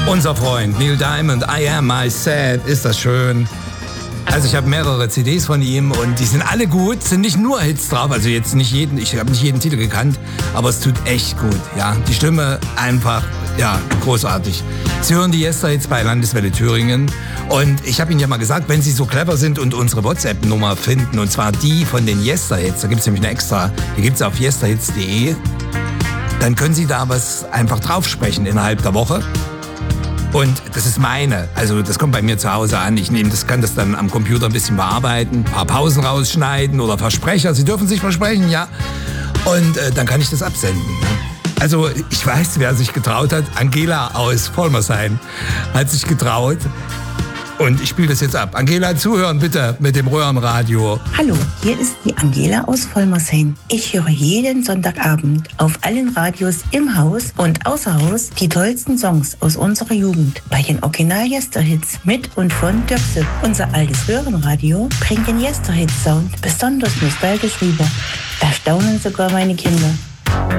Unser Freund Neil Diamond, I Am Myself, ist das schön. Also ich habe mehrere CDs von ihm und die sind alle gut, sind nicht nur Hits drauf, also jetzt nicht jeden, ich habe nicht jeden Titel gekannt, aber es tut echt gut, ja. Die Stimme einfach, ja, großartig. Sie hören die Yesterhits bei Landeswelle Thüringen und ich habe Ihnen ja mal gesagt, wenn Sie so clever sind und unsere WhatsApp-Nummer finden, und zwar die von den Yesterhits, da gibt es nämlich eine extra, die gibt es auf yesterhits.de, dann können Sie da was einfach draufsprechen innerhalb der Woche. Und das ist meine, also das kommt bei mir zu Hause an. Ich kann das dann am Computer ein bisschen bearbeiten, ein paar Pausen rausschneiden oder Versprecher. Sie dürfen sich versprechen, ja. Und dann kann ich das absenden. Also ich weiß, wer sich getraut hat. Angela aus Vollmersheim hat sich getraut. Und ich spiele das jetzt ab. Angela, zuhören bitte mit dem Röhrenradio. Hallo, hier ist die Angela aus Vollmersheim. Ich höre jeden Sonntagabend auf allen Radios im Haus und außer Haus die tollsten Songs aus unserer Jugend. Bei den Original Yesterhits mit und von Dirk Sipp. Unser altes Röhrenradio bringt den Yesterhits-Sound besonders nostalgisch rüber. Da staunen sogar meine Kinder.